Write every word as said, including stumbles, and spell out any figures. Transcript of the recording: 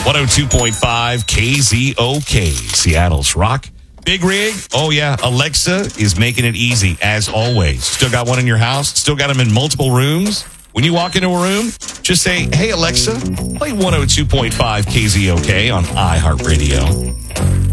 one oh two point five K Z O K, Seattle's Rock. Big Rig. Oh, yeah. Alexa is making it easy, as always. Still got one in your house? Still got them in multiple rooms? When you walk into a room, just say, hey, Alexa, play one oh two point five K Z O K on iHeartRadio.